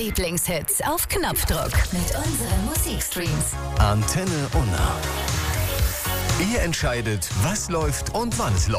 Lieblingshits auf Knopfdruck mit unseren Musikstreams. Antenne Unna. Ihr entscheidet, was läuft und wann es läuft.